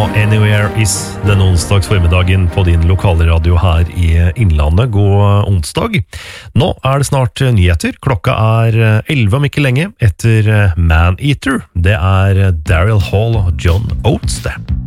Anywhere Is den onsdags formiddagen på din lokale radio her i Innlandet. God onsdag. Nå er det snart nyheter. Klokka er 11 om ikke lenge etter Man Eater. Det er Daryl Hall og John Oates det.